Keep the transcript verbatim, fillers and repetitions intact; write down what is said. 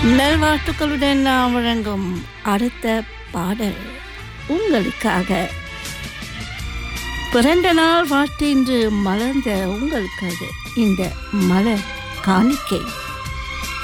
நல்வாழ்த்துக்களுடன் நான் வழங்கும் அடுத்த பாடல் உங்களுக்காக. பிறந்த நாள் வாழ்த்து இன்று மலர்ந்த உங்களுக்காக இந்த மலர் காணிக்கை.